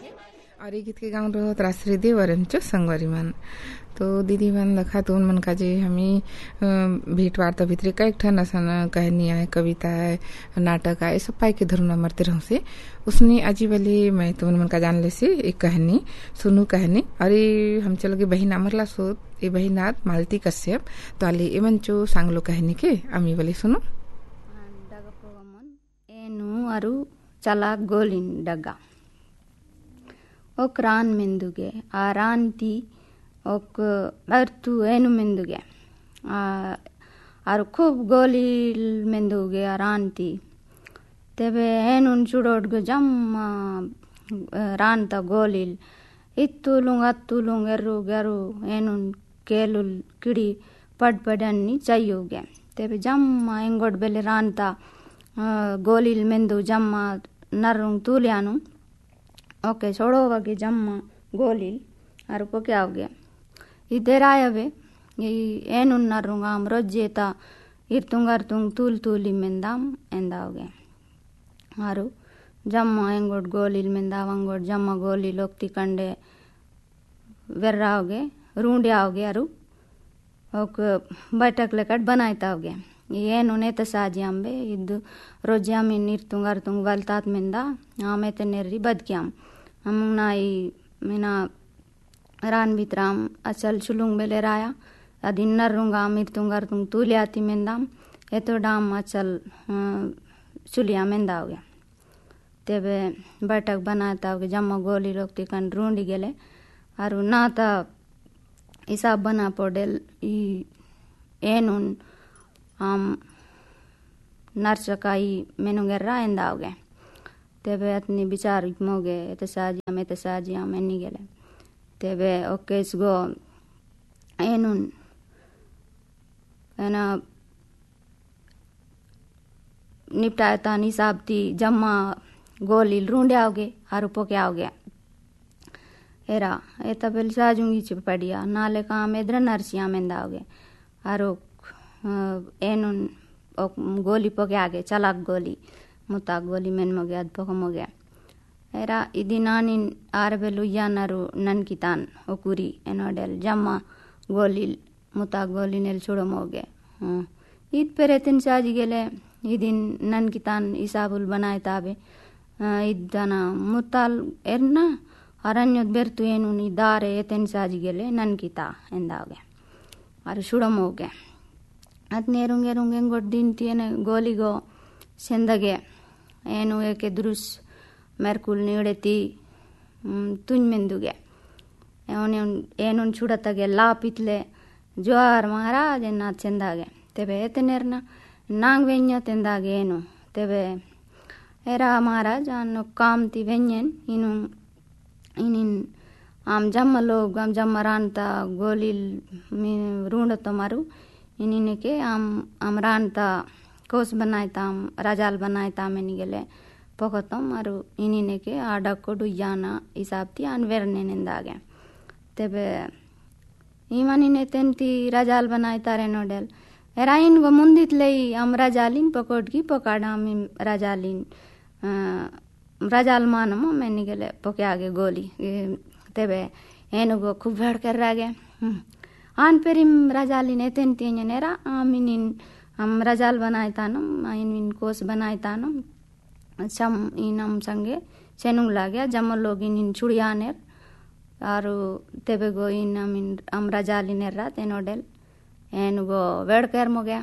और ये गीत के गाँव रहो त्रासरी देव और एमचो संगवारी मन तो दीदी मन लखा तो उन मन का जे हमें भेंट वार्ता भीतरे कई ठन असन कहानी आए कविता है नाटक आए सब पाई के धरुना मरते रहूं से उसने अजी वाली मैं तो उन मन का जान ले से एक कहानी सुनू कहानी और ये हम चलो के बहिन अमरला सोत ये बहिनाथ मालती कश्यप तो आले ए मंचो सांगलो कहानी के अमी वाली सुनो एनु अरु चला गोलिन डग्गा ओक रान ಮೆಂದುಗೆ ಆ ರಾಂತಿ ओक अर्तु ಏನು ಮೆಂದುಗೆ आर खूब गोलिल ಮೆಂದುಗೆ ಆ ರಾಂತಿ तेबे एनुन चुड़ोड जम्मा रानता गोलिल इत्तुलुंग एर्रु गेरु एनुन केलुल किड़ी पड़पड़न्नी चाहिए तेबे जम्मा एंगोड बेले रानता गोलिल ಮೆಂದು जम्मा नरुंग तूलियानु ओके छोड़ोवागे जम्मा गोलिल आर पोके आवगे इधर आयवे ಏನು ನರುಂಗಾಮ್ ರೊಜ್ಜೇತ ಇರ್ತುಂಗರ್ತುಂಗ್ ತೂಲಿ ಮೆಂದಾಮ್ ಎಂದಾವ್ಗೆ ಆರು ಜಮ್ಮ ಎಂಗೋಡ್ ಗೋಲಿಲ್ ಮೆಂದಾವಂಗೋಡ್ ಜಮ್ಮ ಗೋಲಿಲ್ ಹೋಗ್ತಿ ಕಂಡೆ వెర్రాವ್ಗೆ ರೂಂಡಿ आवगे आरु ओक बैठक लेकट बनायताव्गे ಏನು ನೇತ ಸಾಜಿ ಅಂಬೆ ಇದ್ದು ರೊಜ್ಜಾಮಿನ್ ಇರ್ತುಂಗರ್ತುಂಗ್ ವಲ್ತಾತ್ ಮೆಂದ ಆಮೇತೆ ನೆರ್ರಿ ಬದ್ಕ್ಯಾಮ್ ಅಮುಂಗ್ ನಾಯಿ ಮಿನ रान बित्राम अचल चुलुंग बेले राया अदी नर्रुंगा मिर्तुंगर्तुंग तूलियाती मेंदाम एतो डाम अचल चुलिया मेंदा हो गया तेबे बैठक बनाता हो जम्मा गोली लोग कन रूंडी गेले आरु नाता हिसाब बना पड़ेल ई एनुन आम नर्चकाई मेनुगेर्रा एंदा हो गया तेबे अतनी विचार मोगे एत साजिया मेनी गेले तेबे ओकेस गो एनुन एना निपटाता निसाबती जम्मा गोलिल रूंडे आओगे आरु पोके आओगे एरा एता बेल साजुंगी चिपड़िया नाले काम एद्र नरसिया मेंदा आओगे आरु एनुन गोली पोके आगे चलाक गोली मुता गोली मेन मोगे अद पोके मोगे एरा इदी नानिन आरबेलु यानरु ननकितान ओकुरी एनोडेल जम्मा गोलिल मुता गोलिनेल छुड़मोगे ईद पेरेतिन साजी गेले इदिन ननकितान इसाबुल बनाए ताबे इदना मुताल एर्ना अरण्योद बेर्तु एनुनी दारे एतेन साजी गेले ननकिता ಎಂದಾಗೆ आरु छुड़मोगे अतनेरुंगे गोड्डिंती एने गोलिगो सेंदगे एनु एके दुरुस मेरकुल नीड़ेती तुंज ಮೆಂದುಗೆ ಏನೊನ್ ಚುಡತಗೆ ಲಾಪಿತ್ಲೆ ಜೋರ್ ಮಹಾರಾಜ ಎನ್ನ ಚೆಂದಾಗೆ ತೆಬೆ ಎತನೆರ್ನ ನಾಂಗ್ ವೆඤ್ಞ ತೆಂದಾಗೆ ಏನು ತೆಬೆ ಎರಾ ಮಹಾರಾಜ ಅನ್ನು ಕಾಮ್ತಿ ವೆඤ್ಞೆನ್ ಇನಿನ್ am Jammu log am Jammu ರಾಂತ ಗೋಲಿಲ್ ರೂಂಡತ ಮಾರು ಇನಿನಕ್ಕೆ ಆಮ್ ರಾಂತ ಕೋಸ್ बनायताम राजाल बनायता मेनी गेले पोकतम आरु इनिने के आडको डुयाना हिसाबती अनवेरने निंदागे तेबे इमानिने तेंती राजाल बनायता रे नोडेल एराइन गो मुंदितले आम राजालिन पकोट की पोकाडाम राजालिन राजाल मानमो मेनी गेले पोके आगे गोली तेबे एनु गो खूब भेड़ कर रागे आन पेरिम राजालिन एतेंती नेरा आमिनिन हम राजाल बनायतानम आइन कोस बनायतानम चम इनम संगे चेनुंग लाग्या जम्म लोग इन चुड़ियानेर आरु तेबे गो इनम हम राजालिनेर रात एनोडेल एनु गो वेड़कर मोगे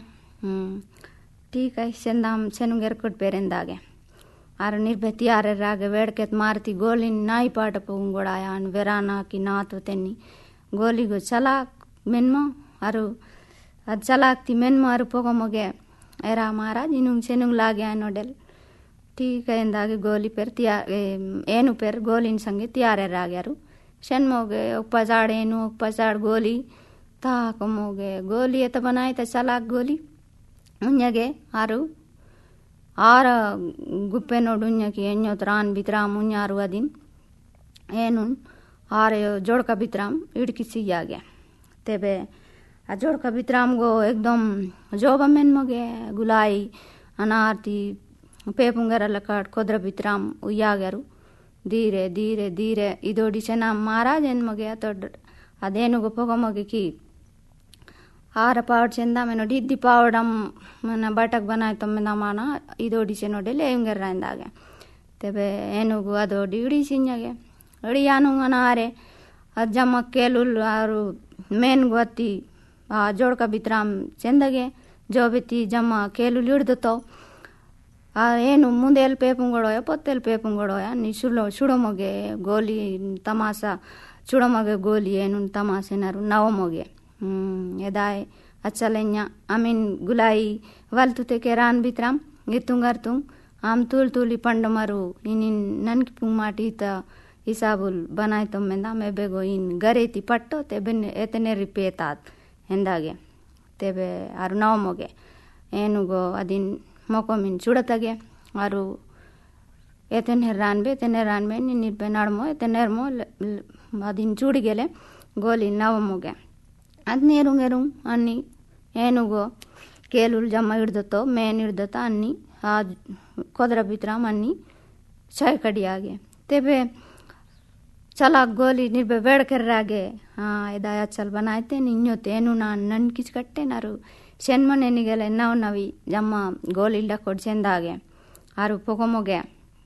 ठीक है सेंदाम चेनुंगेर कोट पेरेंदागे आरु निर्भति आरे रागे वेड़केत मारती गोलिन नाई पाट पुंगोड़ाया अन वेराना की नात तेनी गोली गो चलाक मेन्मो आरु अद चलाकती मेन्मो आरु पोको मोगे एरा महाराज इनुंग चेनुंग लाग्या एनोडेल ठीक है इंदागे गोली पेर ಏನು ಪೇರ್ ಗೋಲಿನ ಸಂಗೆ ತಿಯಾರ್ಯಾರು ಶೆನ್ಮೋಗೆ ಉಪ್ಪಸಾಡ್ ಏನು ಉಪ್ಪಸಾಡ್ ಗೋಲಿ ತಾಕಮೋಗೆ ಗೋಲಿ ಎತ್ತ बनायता चलाक गोली उन्यगे आरु are गुप्पे node उन्यकी एन्योत run बित्राम उन्यारु अदिन एनुन are जोड़का बित्राम Idukki सियागे तेबे आ जोड़का बित्राम गो एकदम जोबा मेन मोगे गुलाई अनारती पेपुंगेर लकट कोद्र बित्राम उयागेरु धीरे धीरे धीरे इदोड़ी से नाम महाराज एन मगे तो अदेनुगो पोगो मगे की आर पावड़ चंदा मैंने डिद्दी पावड़म मैंने बटक बनाए तो मैं माना इदोड़ी से नोडे ले इंगर रांदागे तेबे एनुगु अदोड़ी उड़ी सिन्यागे उड़ी यानुंगा नारे अज्जम केलुल आरु मेन गोती जोड़ का बितराम चंदगे जो बिती जम्मा केलुल उड़दतो ಏನು ಮುಂದೆಲ್ ಪೇಪುಂಗೊಳೋಯ ಪೊತ್ತೆಲ್ ಪೇಪುಂಗೊಳೋಯ ನಿ ಸುಡಮೊಗೆ ಗೋಲಿ ತಮಾಸ ಚುಡಮೊಗೆ ಗೋಲಿ ಏನು ತಮಾಸೆನಾರು ನವಮೊಗೆ ಎದಾಯ್ ಅಚ್ಚಲೆኛ ಅಮೀನ್ ಗುಲಾಯಿ ವಲ್ತುತೆ ಕೆರಾನ್ ಬಿತ್ರಾಮ್ ಗಿತ್ತುಂಗರ್ತುಂಗ್ ಆಮ್ ತೂಲ್ ತೂಲಿ ಪಂಡಮರು ಇನಿನ್ ನನ್ಕಿ ಪುಂಗ್ ಮಾಟಿ ಇತ ಹಿಸಾಬುಲ್ ಬನಾಯ್ ತೊಮ್ಮೆಂದ ಮೆಬೆಗೋ ಇನ್ ಗರೇತಿ ಪಟ್ಟೋ ತೆಬೆ ಎತನೆ ರಿಪೇತಾತ್ ಎಂದಾಗೆ ತೆಬೆ ಆರು ನವಮೊಗೆ ಏನುಗೋ ಅದಿನ್ ಮೊಕೊಮಿನ್ ಚುಡತಗೆ ಆರು ಎತೆನೆ ರಾನ್ಬೆ ನಿನ್ನಿರ್ಬೆ ನಡ್ಮೋ ಎತೆನೆರ್ಮೋ ಅದಿನ್ ಚೂಡಿಗೆಲೆ ಗೋಲಿ ನವಮುಗೆ ಅದು ನೇರುಂಗೆರು ಅನ್ನಿ ಏನುಗೋ ಕೇಲುಲ್ ಜಮ್ಮ ಹಿಡ್ದತ್ತೋ ಮೇನ್ ಹಿಡ್ದತ್ತ ಅನ್ನಿ ಆ ಕೊದ್ರ ಬಿತ್ರಾಮ್ ಅನ್ನಿ ಚಾಯ್ ಕಡಿಯಾಗೆ ತೆಬೆ ಚಲಾಕ್ ಗೋಲಿ ನಿರ್ಬೆ ಬೇಡಕೆರ್ರಾಗೆ ಇದಾ ಚಲ್ ಬನಾಯ್ತೆ ನಿನ್ನೊತ್ತೇನು ನಾನು ನನ್ ಕಿಚ್ ಕಟ್ಟೆನಾರು ಶೆನ್ಮನೆನಿಗೆಲ್ಲ ನಾವು ನವಿ ಜಮ್ಮ ಗೋಲಿಲ್ಲ ಕೊಡ್ ಚೆಂದಾಗೆ ಆರು ಪೊಗೊಮೊಗೆ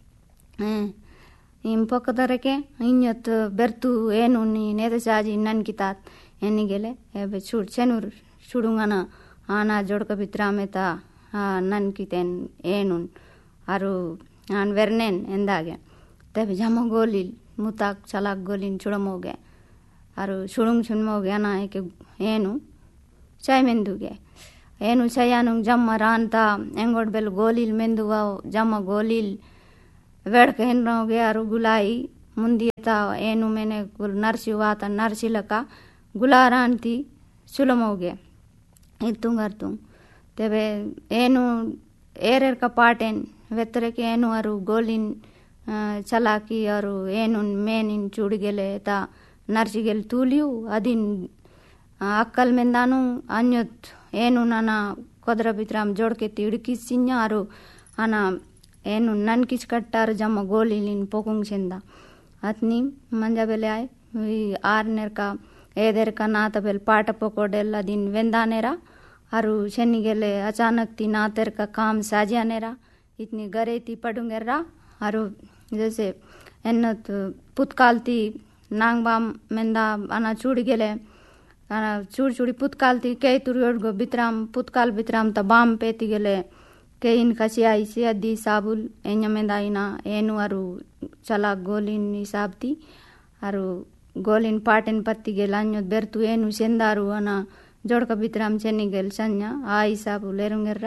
ಇನ್ ಪೊಕ್ಕದರಕ್ಕೆ ಇನ್ನೊತ್ತು ಬೆರ್ತು ಏನು ನೀ ನೇದ ಚಾಜಿ ನನ್ ಕಿತಾತ್ ಎನ್ನಿಗೆಲೆ ಎಬೆ ಚೂಡ್ ಚೆನೂರು ಚುಡುಂಗನ ಆನಾ ಜೋಡ್ಕ ಬಿತ್ರಾಮೆತ ನನ್ ಕಿತೇನ್ ಏನು ಆರು ನಾನು ವೆರ್ನೇನ್ ಎಂದಾಗೆ ತೆಬೆ ಜಮ್ಮ ಗೋಲಿಲ್ ಮುತಾಕ್ ಚಲಾಕ್ ಗೋಲಿನ್ ಚುಡಮೋಗೆ ಆರು ಚುಡುಂಗ್ ಚುನ್ಮೋಗೆ ಅನ ಏಕೆ ಏನು ಚಾಯ್ ಮೆಂದುಗೆ ಏನು ಚಯಾನು ಜಮ್ಮ ರಾಂತ ಎಂಗೋಡ್ ಬೆಲ್ ಗೋಲಿಲ್ ಮೆಂದುವ ಜಮ್ಮ ಗೋಲಿಲ್ वेड़क हेन्नोगे आरु गुलाई मुंदियता ಏನು मेने नर्सिवात नर्सिलಕ ಗುಲಾರಾಂತಿ ಸುಲಮೋಗೆ ಇತ್ತುಂಗರ್ತು ತೆಬೆ ಏನು ಏರೆರ್ಕ ಪಾಟೆನ್ ವೆತ್ತರಕ್ಕೆ ಏನು ಅರು ಗೋಲಿನ್ ಚಲಾಕಿ ಅರು ಏನು ಮೇನಿನ್ ಚೂಡಿಗೆಲೆ ತಾ ನರ್ಸಿಗೆಲ್ ತೂಲಿಯು ಅದಿನ್ ಅಕ್ಕಲ್ ಮೆಂದಾನು ಅನ್ಯತ್ ಏನು ನನ್ನ ಕೊದ್ರ ಬಿತ್ರಾಮ್ ಜೋಡ್ಕೆ ತಿಡ್ಕಿ ಸಿಂಜ ಅರು ಅನ ಏನು ನನ್ ಕಿಚ್ ಕಟ್ಟಾರು ಜಮ್ಮ ಗೋಲಿಲಿನ್ ಪೋಕುಂಗ್ ಚೆಂದ ಅತ್ನಿ ಮಂಜ ಬೆಲೆ ಆಯ್ ಆರ್ನೆರ್ಕ ಏದೆರ್ಕ ನಾತ ಬೆಲ್ ಪಾಟ ಪಕೋಡೆಲ್ಲ ದಿನ್ ವೆಂದಾನೆರ ಅರು ಶನಿಗೆಲೆ ಅಚಾನಕ್ ತಿ ನಾತೆರ್ಕ काम साजियानेरा इतनी गरे ती पडुंगेरा अरु जैसे एन्नत पुतकालती नांगबाम मेंदा अना चूड़ी गेले अना चूड़ी चूड़ी पुतकालती कई तुरियोडगो बितराम पुतकाल बितराम त बाम पेती गेले के इन कसियाई से अद्दी साबुल एन्या मेंदा इना एनु अरु चला गोलिन हिसाबती अरु गोलिन पाटेन पत्ती गेल अन्योत बेर्तु एनु सेंदारू अना जोड़क बितराम चेनी गेल सन्या आ हिसाब लेरुंगेरा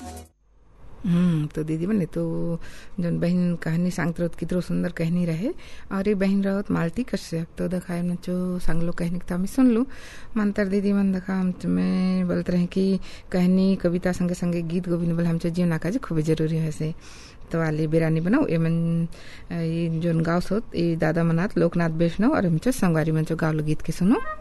तो दीदी बने तो जन बहन कहानी सांगत कितरो सुंदर कहनी रहे और ये बहन रहत मालती कश्यप तो दिखाए न जो सांगलो कहनी था मैं सुन लूँ मंतर दीदी मन दिखा हम मैं बोलते रहे कि कहनी कविता संगे संगे गीत गोविंद बोले हम जीवन आका जी खूब जरूरी है से तो वाली बिरानी बनाओ ये मन ये जो गाँव सोत ये दादा मनात लोकनाथ वैष्णव और हम संगवारी मन जो गाँव गीत के सुनो।